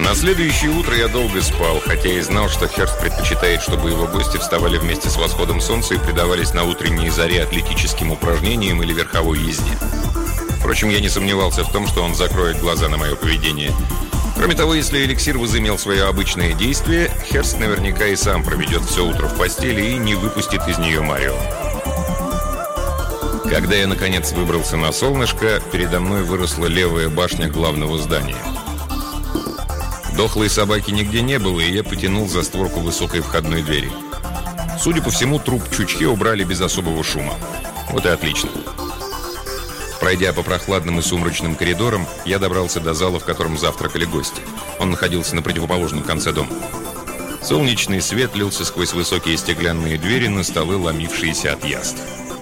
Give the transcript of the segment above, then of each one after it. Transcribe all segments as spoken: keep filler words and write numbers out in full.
На следующее утро я долго спал, хотя и знал, что Херст предпочитает, чтобы его гости вставали вместе с восходом солнца и предавались на утренней заре атлетическим упражнениям или верховой езде. Впрочем, я не сомневался в том, что он закроет глаза на мое поведение. Кроме того, если эликсир возымел свое обычное действие, Херст наверняка и сам проведет все утро в постели и не выпустит из нее Марио. Когда я, наконец, выбрался на солнышко, передо мной выросла левая башня главного здания. Дохлой собаки нигде не было, и я потянул за створку высокой входной двери. Судя по всему, труп Чучхе убрали без особого шума. Вот и отлично. Пройдя по прохладным и сумрачным коридорам, я добрался до зала, в котором завтракали гости. Он находился на противоположном конце дома. Солнечный свет лился сквозь высокие стеклянные двери на столы, ломившиеся от яств.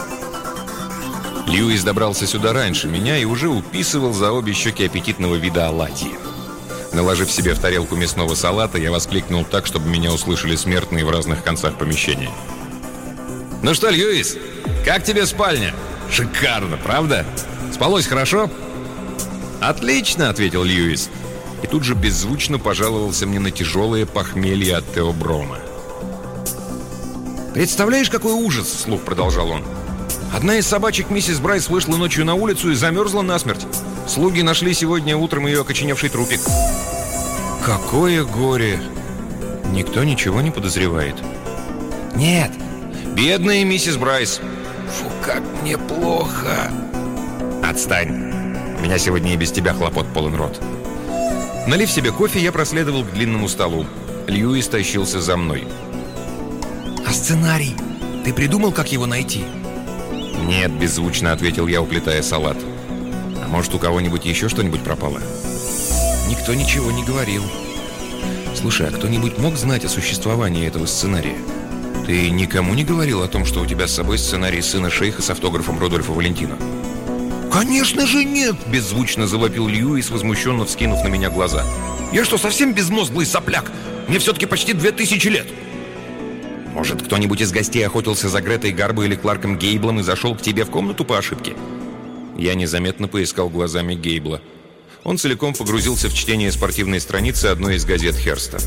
Льюис добрался сюда раньше меня и уже уписывал за обе щеки аппетитного вида оладьи. Наложив себе в тарелку мясного салата, я воскликнул так, чтобы меня услышали смертные в разных концах помещения. «Ну что, Льюис, как тебе спальня? Шикарно, правда? Спалось хорошо?» «Отлично», — ответил Льюис. И тут же беззвучно пожаловался мне на тяжелое похмелье от теоброма. «Представляешь, какой ужас!» — вслух продолжал он. «Одна из собачек миссис Брайс вышла ночью на улицу и замерзла насмерть. Слуги нашли сегодня утром ее окоченевший трупик». «Какое горе! Никто ничего не подозревает?» «Нет, бедная миссис Брайс». «Фу, как мне плохо!» «Отстань! У меня сегодня и без тебя хлопот полон рот». Налив себе кофе, я проследовал к длинному столу. Льюис тащился за мной. «А сценарий? Ты придумал, как его найти?» «Нет», — беззвучно ответил я, уплетая салат. «А может, у кого-нибудь еще что-нибудь пропало?» «Никто ничего не говорил». «Слушай, а кто-нибудь мог знать о существовании этого сценария? Ты никому не говорил о том, что у тебя с собой сценарий сына шейха с автографом Рудольфа Валентино?» «Конечно же нет!» – беззвучно завопил Льюис, возмущенно вскинув на меня глаза. «Я что, совсем безмозглый сопляк? Мне все-таки почти две тысячи лет!» «Может, кто-нибудь из гостей охотился за Гретой Гарбо или Кларком Гейблом и зашел к тебе в комнату по ошибке?» Я незаметно поискал глазами Гейбла. Он целиком погрузился в чтение спортивной страницы одной из газет Херста.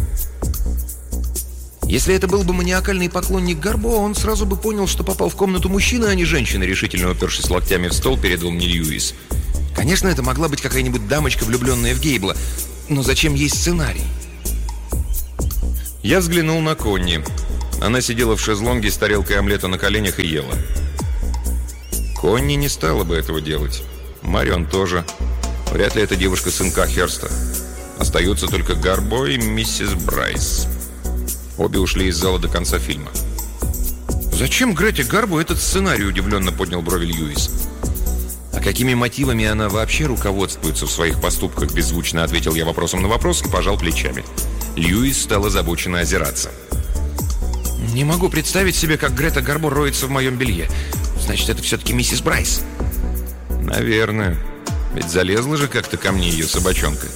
«Если это был бы маниакальный поклонник Гарбо, он сразу бы понял, что попал в комнату мужчины, а не женщины», — решительно упершись локтями в стол, передал мне Льюис. «Конечно, это могла быть какая-нибудь дамочка, влюбленная в Гейбла. Но зачем ей сценарий?» Я взглянул на Конни. Она сидела в шезлонге с тарелкой омлета на коленях и ела. Конни не стала бы этого делать. Марион тоже. Вряд ли эта девушка сынка Херста. Остаются только Гарбо и миссис Брайс. Обе ушли из зала до конца фильма. «Зачем Грете Гарбо этот сценарий?» – удивленно поднял брови Льюис. «А какими мотивами она вообще руководствуется в своих поступках?» – беззвучно ответил я вопросом на вопрос и пожал плечами. Льюис стал озабоченно озираться. «Не могу представить себе, как Грета Гарбо роется в моем белье. Значит, это все-таки миссис Брайс?» «Наверное. Ведь залезла же как-то ко мне ее собачонка».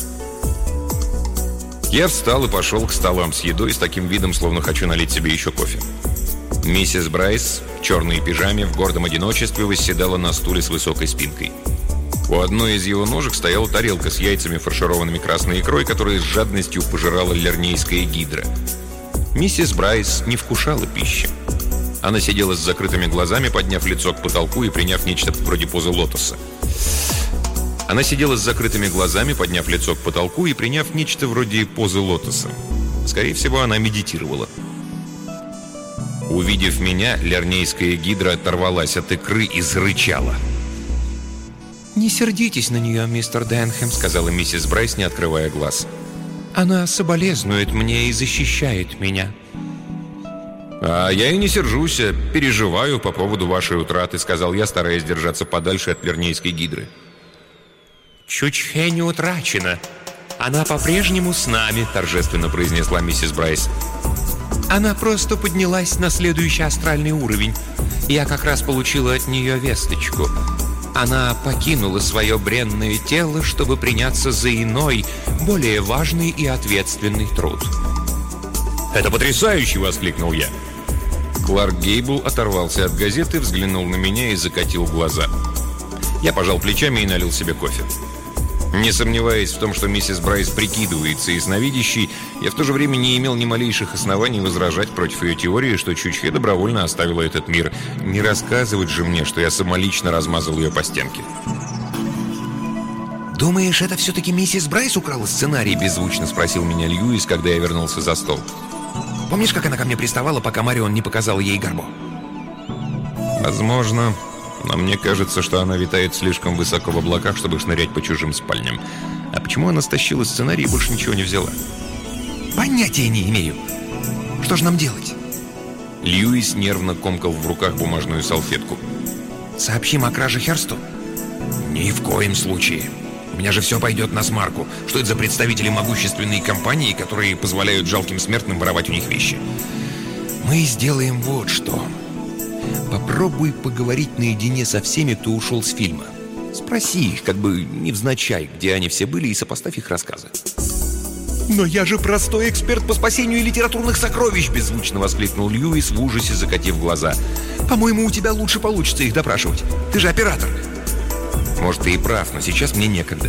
Я встал и пошел к столам с едой с таким видом, словно хочу налить себе еще кофе. Миссис Брайс в черной пижаме в гордом одиночестве восседала на стуле с высокой спинкой. У одной из его ножек стояла тарелка с яйцами, фаршированными красной икрой, которую с жадностью пожирала лернейская гидра. Миссис Брайс не вкушала пищи. Она сидела с закрытыми глазами, подняв лицо к потолку и приняв нечто вроде позы лотоса. Она сидела с закрытыми глазами, подняв лицо к потолку и приняв нечто вроде позы лотоса. Скорее всего, она медитировала. Увидев меня, лернейская гидра оторвалась от икры и зарычала. «Не сердитесь на нее, мистер Денхэм», — сказала миссис Брайс, не открывая глаз. «Она соболезнует мне и защищает меня». «А я и не сержусь, а переживаю по поводу вашей утраты», — сказал я, стараясь держаться подальше от лернейской гидры. «Чучхе не утрачена. Она по-прежнему с нами», — торжественно произнесла миссис Брайс. «Она просто поднялась на следующий астральный уровень. Я как раз получила от нее весточку. Она покинула свое бренное тело, чтобы приняться за иной, более важный и ответственный труд». «Это потрясающе!» — воскликнул я. Кларк Гейбл оторвался от газеты, взглянул на меня и закатил глаза. Я пожал плечами и налил себе кофе. Не сомневаясь в том, что миссис Брайс прикидывается ясновидящей, я в то же время не имел ни малейших оснований возражать против ее теории, что Чучхе добровольно оставила этот мир. Не рассказывать же мне, что я самолично размазал ее по стенке. «Думаешь, это все-таки миссис Брайс украла сценарий?» – беззвучно спросил меня Льюис, когда я вернулся за стол. «Помнишь, как она ко мне приставала, пока Марион не показала ей Гарбо?» «Возможно, но мне кажется, что она витает слишком высоко в облаках, чтобы шнырять по чужим спальням. А почему она стащила сценарий и больше ничего не взяла?» «Понятия не имею. Что же нам делать?» Льюис нервно комкал в руках бумажную салфетку. «Сообщим о краже Херсту?» «Ни в коем случае. У меня же все пойдет на смарку. Что это за представители могущественной компании, которые позволяют жалким смертным воровать у них вещи? Мы сделаем вот что. Попробуй поговорить наедине со всеми, кто ушел с фильма. Спроси их, как бы невзначай, где они все были, и сопоставь их рассказы». «Но я же простой эксперт по спасению литературных сокровищ!» — беззвучно воскликнул Льюис, в ужасе закатив глаза. «По-моему, у тебя лучше получится их допрашивать. Ты же оператор!» «Может, ты и прав, но сейчас мне некогда».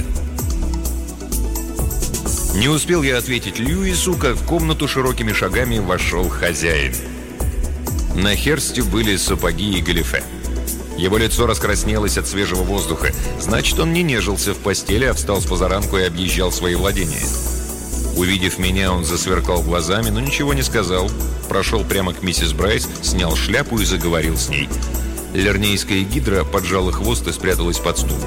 Не успел я ответить Льюису, как в комнату широкими шагами вошел хозяин. На Херсте были сапоги и галифе. Его лицо раскраснелось от свежего воздуха. Значит, он не нежился в постели, а встал с позаранку и объезжал свои владения. Увидев меня, он засверкал глазами, но ничего не сказал. Прошел прямо к миссис Брайс, снял шляпу и заговорил с ней. Лернейская гидра поджала хвост и спряталась под стул.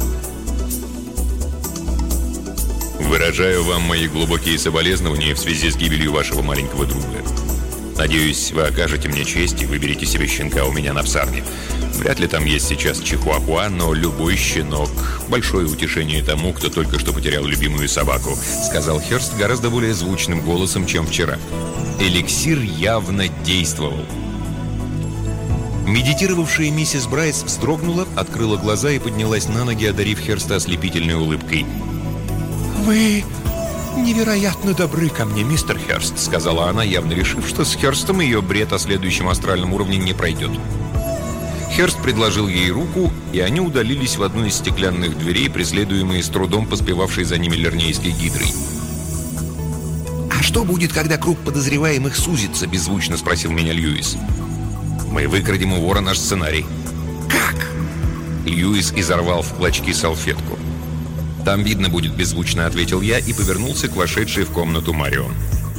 «Выражаю вам мои глубокие соболезнования в связи с гибелью вашего маленького друга. Надеюсь, вы окажете мне честь и выберете себе щенка у меня на псарне. Вряд ли там есть сейчас чихуахуа, но любой щенок – большое утешение тому, кто только что потерял любимую собаку», – сказал Херст гораздо более звучным голосом, чем вчера. Эликсир явно действовал. Медитировавшая миссис Брайс вздрогнула, открыла глаза и поднялась на ноги, одарив Херста ослепительной улыбкой. «Вы невероятно добры ко мне, мистер Херст», — сказала она, явно решив, что с Херстом ее бред о следующем астральном уровне не пройдет. Херст предложил ей руку, и они удалились в одну из стеклянных дверей, преследуемые с трудом поспевавшей за ними лернейской гидрой. «А что будет, когда круг подозреваемых сузится?» — беззвучно спросил меня Льюис. «Мы выкрадем у вора наш сценарий». «Как?» Льюис изорвал в клочки салфетку. «Там видно будет», — беззвучно ответил я и повернулся к вошедшей в комнату Марион.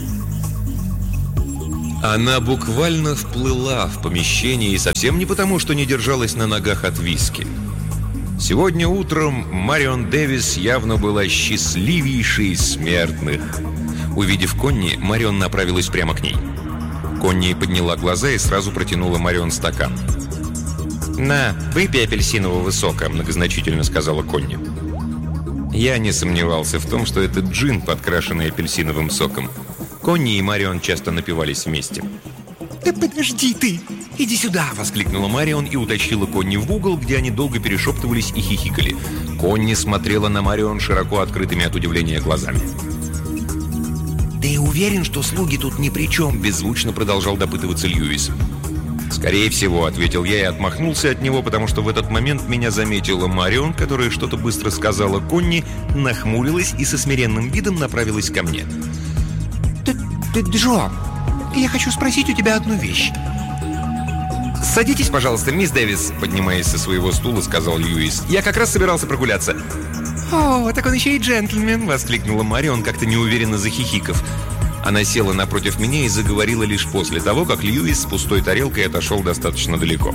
Она буквально вплыла в помещение, и совсем не потому, что не держалась на ногах от виски. Сегодня утром Марион Дэвис явно была счастливейшей из смертных. Увидев Конни, Марион направилась прямо к ней. Конни подняла глаза и сразу протянула Марион стакан. «На, выпей апельсинового сока», — многозначительно сказала Конни. Я не сомневался в том, что это джин, подкрашенный апельсиновым соком. Конни и Марион часто напивались вместе. «Да подожди ты! Иди сюда!» — воскликнула Марион и утащила Конни в угол, где они долго перешептывались и хихикали. Конни смотрела на Марион широко открытыми от удивления глазами. «Ты уверен, что слуги тут ни при чем?» — беззвучно продолжал допытываться Льюис. «Скорее всего», — ответил я и отмахнулся от него, потому что в этот момент меня заметила Марион, которая что-то быстро сказала Конни, нахмурилась и со смиренным видом направилась ко мне. «Ты, ты, Джо, я хочу спросить у тебя одну вещь». «Садитесь, пожалуйста, мисс Дэвис», — поднимаясь со своего стула, сказал Льюис. «Я как раз собирался прогуляться». «О, так он еще и джентльмен!» — воскликнула Марион, как-то неуверенно захихиков. Она села напротив меня и заговорила лишь после того, как Льюис с пустой тарелкой отошел достаточно далеко.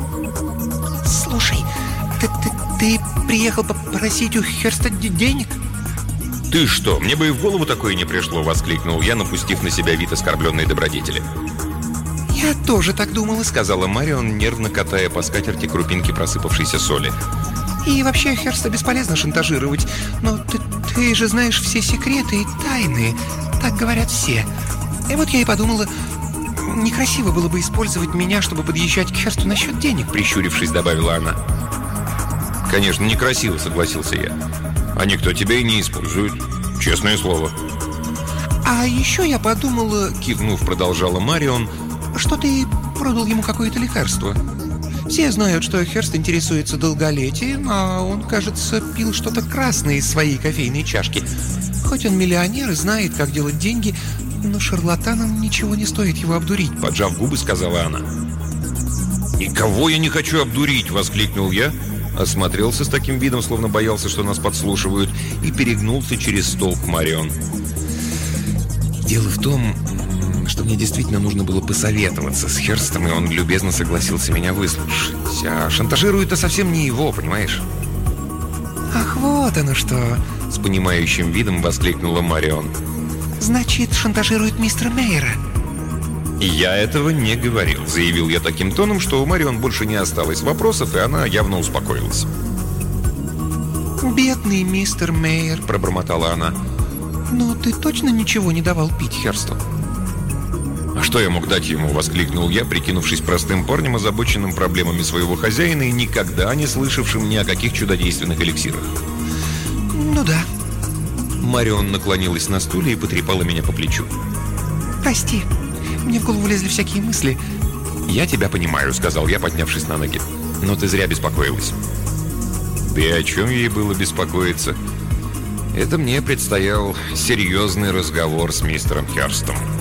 «Слушай, ты, ты, ты приехал попросить у Херста денег?» «Ты что, мне бы и в голову такое не пришло!» — воскликнул я, напустив на себя вид оскорбленной добродетели. «Я тоже так думала», — сказала Марион, нервно катая по скатерти крупинки просыпавшейся соли. «И вообще Херста бесполезно шантажировать. Но ты, ты же знаешь все секреты и тайны. Так говорят все. И вот я и подумала, некрасиво было бы использовать меня, чтобы подъезжать к Херсту насчет денег», — прищурившись, добавила она. «Конечно, некрасиво», — согласился я. «А никто тебя и не использует. Честное слово». «А еще я подумала», — кивнув, продолжала Марион, «что ты продал ему какое-то лекарство. Все знают, что Херст интересуется долголетием, а он, кажется, пил что-то красное из своей кофейной чашки. Хоть он миллионер и знает, как делать деньги, но шарлатанам ничего не стоит его обдурить», — поджав губы, сказала она. «Никого я не хочу обдурить!» — воскликнул я, осмотрелся с таким видом, словно боялся, что нас подслушивают, и перегнулся через стол к Марион. «Дело в том, что мне действительно нужно было посоветоваться с Херстом, и он любезно согласился меня выслушать. А шантажирует-то совсем не его, понимаешь?» «Ах, вот оно что!» — с понимающим видом воскликнула Марион. «Значит, шантажирует мистера Мейера?» «Я этого не говорил», — заявил я таким тоном, что у Марион больше не осталось вопросов, и она явно успокоилась. «Бедный мистер Мейер», — пробормотала она. «Но ты точно ничего не давал пить Херсту?» «А что я мог дать ему?» — воскликнул я, прикинувшись простым парнем, озабоченным проблемами своего хозяина и никогда не слышавшим ни о каких чудодейственных эликсирах. «Ну да». Марион наклонилась на стуле и потрепала меня по плечу. «Прости, мне в голову лезли всякие мысли». «Я тебя понимаю», — сказал я, поднявшись на ноги. «Но ты зря беспокоилась». Да и о чем ей было беспокоиться? Это мне предстоял серьезный разговор с мистером Херстом.